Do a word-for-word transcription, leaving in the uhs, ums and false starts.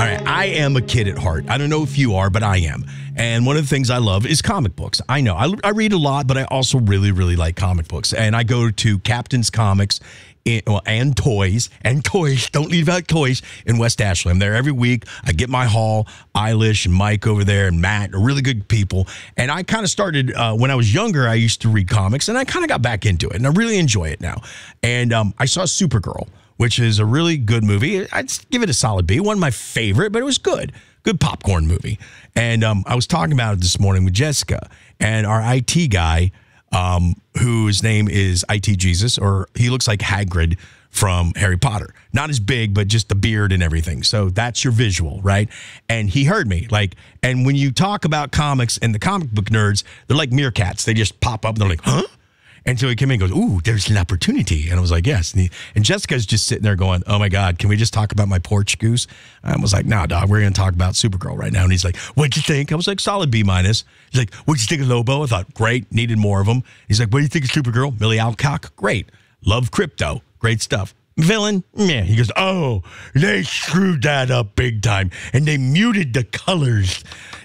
All right, I am a kid at heart. I don't know if you are, but I am. And one of the things I love is comic books. I know, I, I read a lot, but I also really, really like comic books. And I go to Captain's Comics in, well, and Toys, and Toys, don't leave out Toys, in West Ashley. I'm there every week. I get my haul. Eilish and Mike over there and Matt are really good people. And I kind of started, uh, when I was younger, I used to read comics, and I kind of got back into it, and I really enjoy it now. And um, I saw Supergirl, which is a really good movie. I'd give it a solid B. It wasn't my favorite, but it was good. Good popcorn movie. And um, I was talking about it this morning with Jessica, and our I T guy, um, whose name is I T Jesus, or he looks like Hagrid from Harry Potter. Not as big, but just the beard and everything. So that's your visual, right? And he heard me. Like, and when you talk about comics and the comic book nerds, they're like meerkats. They just pop up and they're like, huh? And so he came in and goes, ooh, there's an opportunity. And I was like, yes. And, he, and Jessica's just sitting there going, oh, my God, can we just talk about my porch goose? I was like, nah, dog, we're going to talk about Supergirl right now. And he's like, what'd you think? I was like, solid B minus. He's like, what'd you think of Lobo? I thought, great, needed more of them. He's like, what do you think of Supergirl? Millie Alcock, great. Love Crypto, great stuff. Villain? Yeah. He goes, oh, they screwed that up big time. And they muted the colors